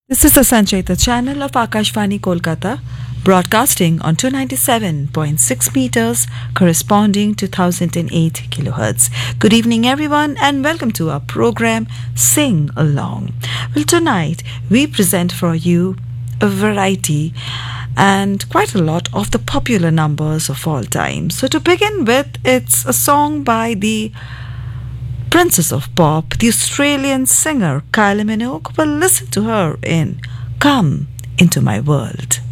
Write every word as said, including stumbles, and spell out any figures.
This is the Sancheta channel of Akashvani Kolkata, broadcasting on two ninety-seven point six meters, corresponding to one thousand eight kilohertz. Good evening, everyone, and welcome to our program Sing Along. Well, tonight we present for you a variety and quite a lot of the popular numbers of all time. So, to begin with, it's a song by the Princess of Pop, the Australian singer Kylie Minogue. Well, listen to her in Come Into My World.